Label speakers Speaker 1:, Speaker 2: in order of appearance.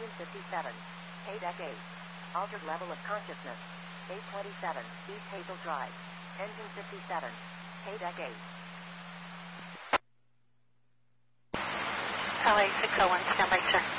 Speaker 1: Engine 57. KDEC 8. Altered level of consciousness. 827. East Hazel Drive. Engine 57. KDEC 8.
Speaker 2: LA 601, stand by, sir.